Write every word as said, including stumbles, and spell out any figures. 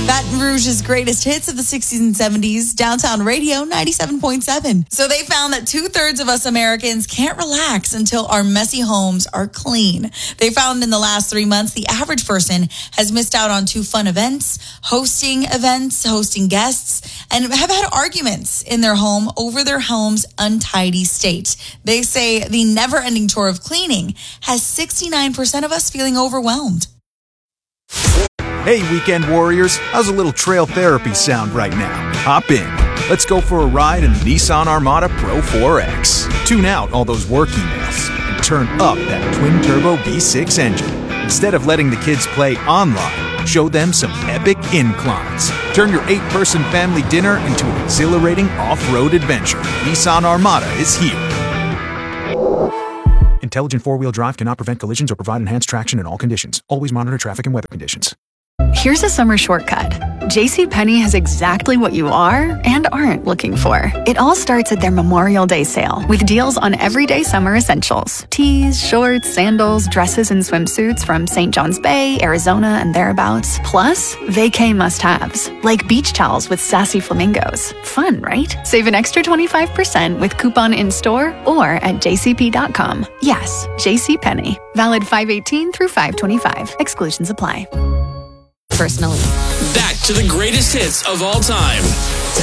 Baton Rouge's greatest hits of the sixties and seventies, Downtown Radio ninety-seven point seven. So they found that two-thirds of us Americans can't relax until our messy homes are clean. They found in the last three months, the average person has missed out on two fun events, hosting events, hosting guests, and have had arguments in their home over their home's untidy state. They say the never-ending chore of cleaning has sixty-nine percent of us feeling overwhelmed. Hey, weekend warriors, how's a little trail therapy sound right now? Hop in. Let's go for a ride in the Nissan Armada Pro four X. Tune out all those work emails and turn up that twin-turbo V six engine. Instead of letting the kids play online, show them some epic inclines. Turn your eight-person family dinner into an exhilarating off-road adventure. Nissan Armada is here. Intelligent four-wheel drive cannot prevent collisions or provide enhanced traction in all conditions. Always monitor traffic and weather conditions. Here's a summer shortcut. JCPenney has exactly what you are and aren't looking for. It all starts at their Memorial Day sale with deals on everyday summer essentials. Tees, shorts, sandals, dresses, and swimsuits from Saint John's Bay, Arizona, and thereabouts. Plus, vacay must-haves, like beach towels with sassy flamingos. Fun, right? Save an extra twenty-five percent with coupon in-store or at j c p dot com. Yes, JCPenney. Valid five eighteen through five twenty-five. Exclusions apply. Personally. Back to the greatest hits of all time.